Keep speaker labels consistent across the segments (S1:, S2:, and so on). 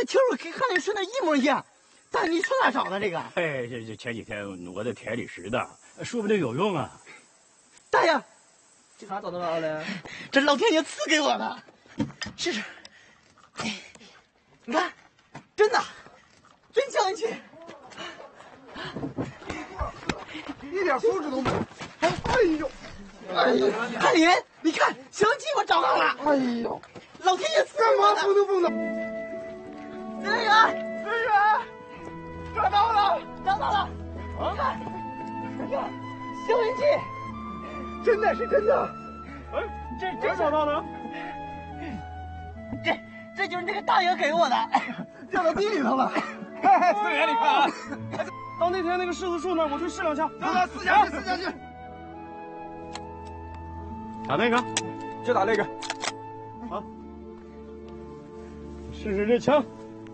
S1: 球跟看那说的一模一样。大爷，你从哪找的这个？
S2: 哎，这前几天我在田里拾的，说不定有用啊。
S1: 大爷，
S3: 这啥找到了嘞？
S1: 这老天爷赐给我的，试试。你看，真的，真像运气。
S4: 一点素质都没有。哎呦！
S1: 哎呦，翰林，你看，小鸡我找到了。
S4: 哎呦，
S1: 老天爷赐给我的。
S4: 干嘛不能？
S1: 司令员，司令员，找到了，找到了。你看，你看，小运气，
S4: 真的是真的。
S2: 这找到了？
S1: 这就是那个大爷给我的，
S4: 掉到地里头了。
S2: 司令员，你看啊，到那天那个柿子树那儿，我去试两下。
S4: 走，撕下去，撕下去。
S2: 打那个，
S4: 就打那个。
S2: 好，试试这枪。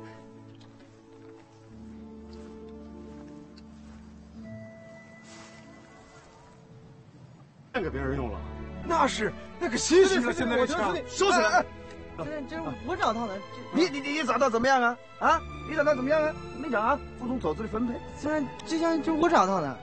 S2: 给别人用了，
S4: 那是那个新型的，现在这枪
S2: 收起来。
S1: 这是我找到的。
S3: 你找到怎么样啊？啊，你找到怎么样啊？没讲啊，服从投资的分配。
S1: 虽然这枪就是我找到的。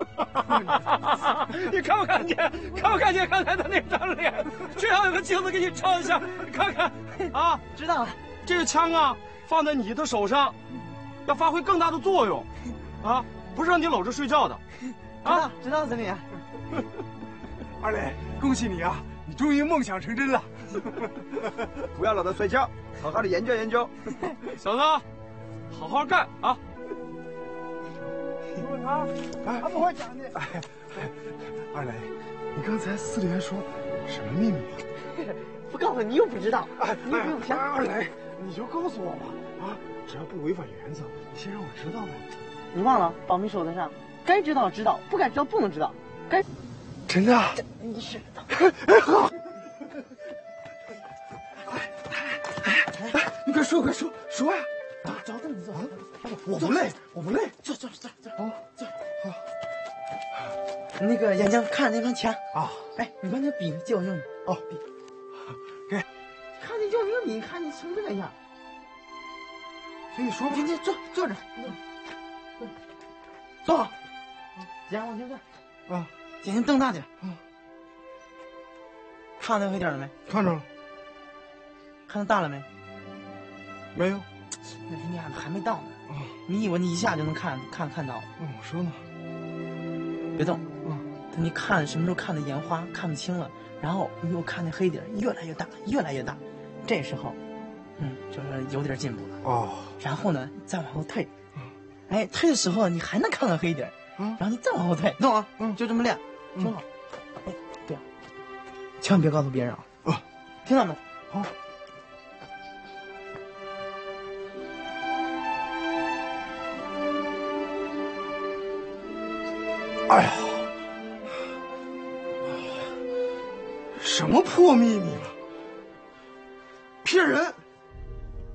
S2: 你看不看见？看不看见刚才的那张脸？最好有个镜子给你照一下，你看看啊！
S1: 知道了。
S2: 这个枪啊，放在你的手上，要发挥更大的作用，啊，不是让你搂着睡觉的。
S1: 啊，知道司令员。
S4: 二磊，恭喜你啊！你终于梦想成真了。
S3: 不要老在睡觉，好好的研究研究。
S2: 小子，好好干啊！
S4: 他不会讲的。二磊，你刚才司令员说什么秘密啊？
S1: 不告诉你又不知道。你不用想。
S4: 二磊，你就告诉我吧。啊，只要不违反原则，你先让我知道呗。
S1: 你忘了保密守则上，该知道知道，不该知道不能知道。该。
S4: 真的啊？
S1: 你是的。
S4: 好。你快说呀！
S1: 啊，找到你坐。
S4: 我不累。
S1: 坐。好，坐。好。那个眼睛看那张枪
S4: 啊！
S1: 哎，你把那笔借我用。
S4: 哦，笔。给。
S1: 看你用那个笔，看你成这个样。
S4: 行，你说吧。
S1: 你坐着。坐好。眼往前看。
S4: 啊。
S1: 眼睛瞪大点。看到黑点了没？
S4: 看着了。
S1: 看到大了没？
S4: 没有。
S1: 那是你还没到呢。你以为你一下就能看到？
S4: 那我说呢？
S1: 别动。等你看什么时候看的眼花看不清了，然后你又看那黑点越来越大，这时候，就是有点进步了。
S4: 哦。然
S1: 后呢，再往后退。哎，退的时候你还能看到黑点。然后你再往后退，懂吗？就这么练，听好。哎，对啊，千万别告诉别人啊！听到没？
S4: 好。哎呀，什么破秘密了？骗人！